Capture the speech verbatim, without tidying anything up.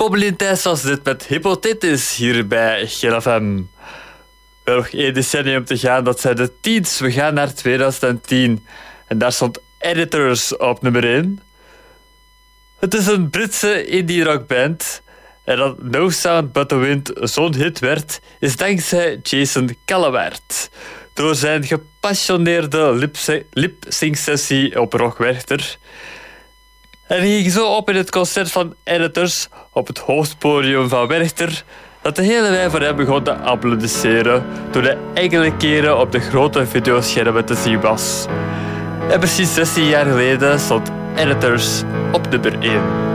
Pommelien Thijs was dit met Hypothetisch hier bij G L F M. We hebben nog één decennium te gaan, dat zijn de teens. We gaan naar twintig tien. En daar stond Editors op nummer één. Het is een Britse indie rockband. En dat No Sound But The Wind zo'n hit werd, is dankzij Jason Calawaert. Door zijn gepassioneerde lip-sync-sessie op Rock Werchter. En hij ging zo op in het concert van Editors op het hoofdpodium van Werchter, dat de hele wei voor hem begon te applaudisseren toen hij enkele keren op de grote videoschermen te zien was. En precies zestien jaar geleden stond Editors op nummer één.